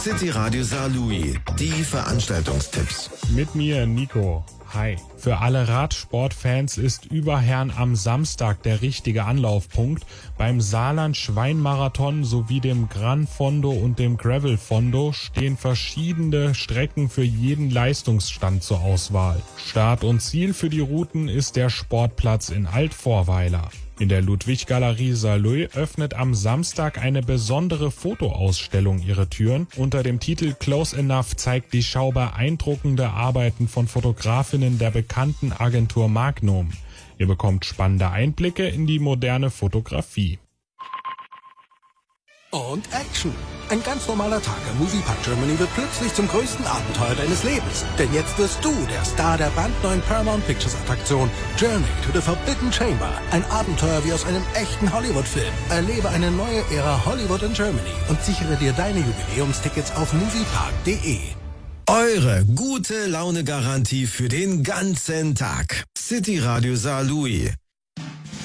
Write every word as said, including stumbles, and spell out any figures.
City Radio Saarlouis, die Veranstaltungstipps. Mit mir, Nico. Hi. Für alle Radsportfans ist Überherrn am Samstag der richtige Anlaufpunkt. Beim Saarland-Schweinmarathon sowie dem Gran Fondo und dem Gravel Fondo stehen verschiedene Strecken für jeden Leistungsstand zur Auswahl. Start und Ziel für die Routen ist der Sportplatz in Altvorweiler. In der Ludwig-Galerie Saarlouis öffnet am Samstag eine besondere Fotoausstellung ihre Türen. Unter dem Titel Close Enough zeigt die Schau beeindruckende Arbeiten von Fotografinnen der bekannten Agentur Magnum. Ihr bekommt spannende Einblicke in die moderne Fotografie. Und Action! Ein ganz normaler Tag im Moviepark Germany wird plötzlich zum größten Abenteuer deines Lebens. Denn jetzt wirst du der Star der brandneuen Paramount Pictures Attraktion Journey to the Forbidden Chamber. Ein Abenteuer wie aus einem echten Hollywood-Film. Erlebe eine neue Ära Hollywood in Germany und sichere dir deine Jubiläumstickets auf moviepark punkt de. Eure gute Laune-Garantie für den ganzen Tag. City Radio Saarlouis.